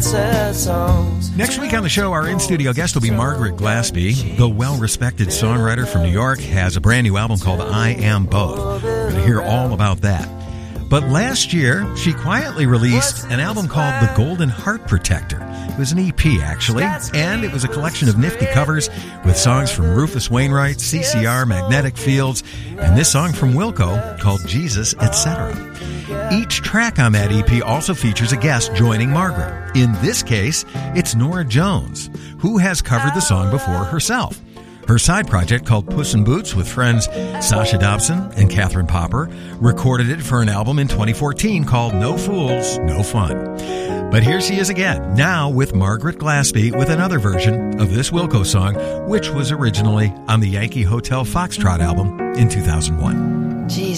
sad songs. Next week on the show, our in-studio guest will be Margaret Glaspie. The well-respected songwriter from New York has a brand new album called I Am Both. We're going to hear all about that. But last year, she quietly released an album called The Golden Heart Protector. It was an EP, actually, and it was a collection of nifty covers with songs from Rufus Wainwright, CCR, Magnetic Fields, and this song from Wilco called Jesus, Etc. Each track on that EP also features a guest joining Margaret. In this case, it's Norah Jones, who has covered the song before herself. Her side project called Puss in Boots with friends Sasha Dobson and Catherine Popper recorded it for an album in 2014 called No Fools, No Fun. But here she is again, now with Margaret Glaspie with another version of this Wilco song, which was originally on the Yankee Hotel Foxtrot album in 2001. Jesus.